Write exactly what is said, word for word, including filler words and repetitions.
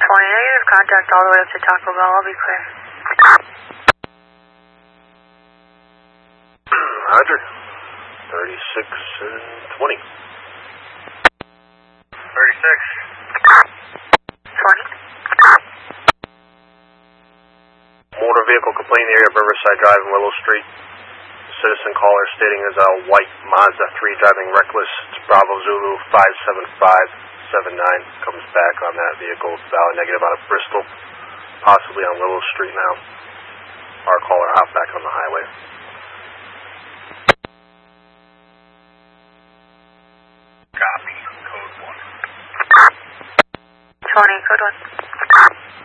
twenty, negative contact all the way up to Taco Bell. I'll be clear. Roger. thirty-six and twenty. thirty-six. twenty. Motor vehicle complaint area of Riverside Drive and Willow Street. Citizen caller stating is a white Mazda three driving reckless. It's Bravo Zulu five seven five seven nine. Comes back on that vehicle. Valid negative out of Bristol. Possibly on Willow Street now. Our caller hop back on the highway. Copy. Code one. twenty, code one.